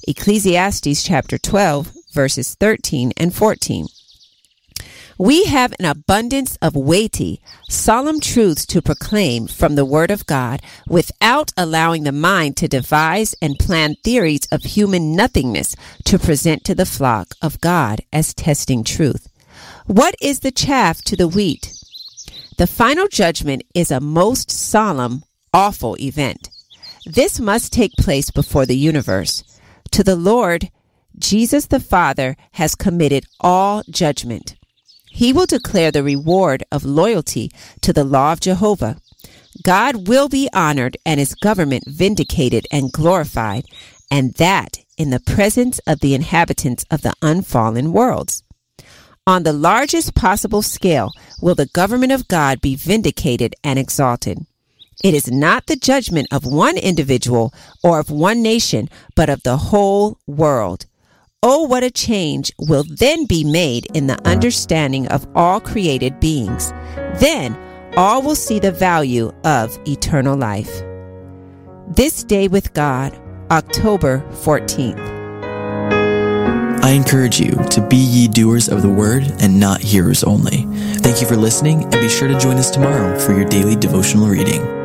Ecclesiastes chapter 12, verses 13 and 14. We have an abundance of weighty, solemn truths to proclaim from the Word of God without allowing the mind to devise and plan theories of human nothingness to present to the flock of God as testing truth. What is the chaff to the wheat? The final judgment is a most solemn, awful event. This must take place before the universe. To the Lord, Jesus the Father has committed all judgment. He will declare the reward of loyalty to the law of Jehovah. God will be honored and his government vindicated and glorified, and that in the presence of the inhabitants of the unfallen worlds. On the largest possible scale will the government of God be vindicated and exalted. It is not the judgment of one individual or of one nation, but of the whole world. Oh, what a change will then be made in the understanding of all created beings. Then all will see the value of eternal life. This Day with God, October 14th. I encourage you to be ye doers of the word and not hearers only. Thank you for listening, and be sure to join us tomorrow for your daily devotional reading.